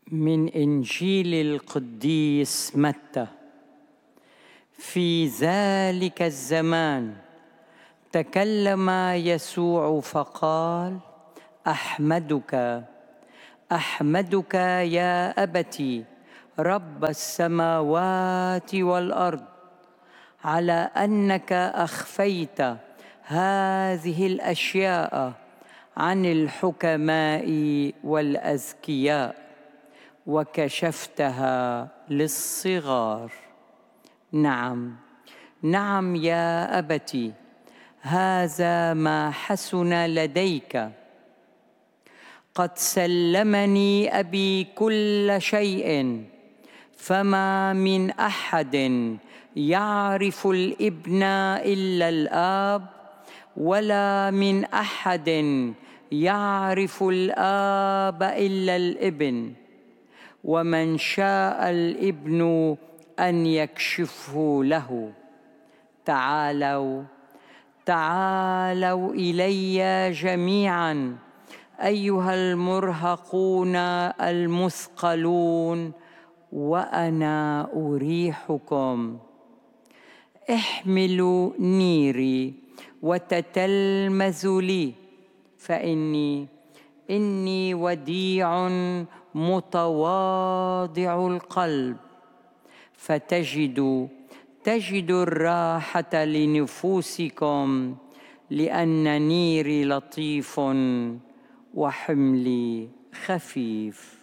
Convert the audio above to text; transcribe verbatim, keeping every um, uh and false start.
من إنجيل القديس متى. في ذلك الزمان تكلم يسوع فقال: أحمدك أحمدك يا أبتي رب السماوات والأرض، على أنك أخفيت هذه الأشياء عن الحكماء والأذكياء وكشفتها للصغار. نعم نعم يا أبتي، هذا ما حسن لديك. قد سلمني أبي كل شيء، فما من أحد يعرف الابن إلا الآب، ولا من أحد يعرف الآب إلا الابن، ومن شاء الابن أن يكشفه له. تعالوا تعالوا إلي جميعا أيها المرهقون المثقلون، وأنا أريحكم. احملوا نيري وتتلمذوا لي، فإني إني وديع متواضع القلب، فتجدوا تجدوا الراحة لنفوسكم، لأن نيري لطيف وحملي خفيف.